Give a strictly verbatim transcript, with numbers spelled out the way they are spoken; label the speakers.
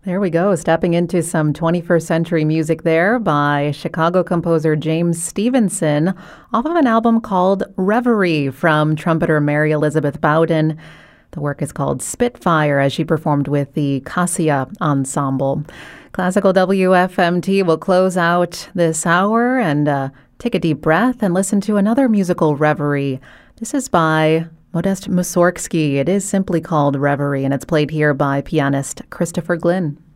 Speaker 1: There we go, stepping into some twenty-first century music there by Chicago composer James Stevenson off of an album called Reverie from trumpeter Mary Elizabeth Bowden. The work is called Spitfire as she performed with the Cassia Ensemble. Classical W F M T will close out this hour and uh, take a deep breath and listen to another musical reverie. This is by Modest Mussorgsky. It is simply called Reverie, and it's played here by pianist Christopher Glynn.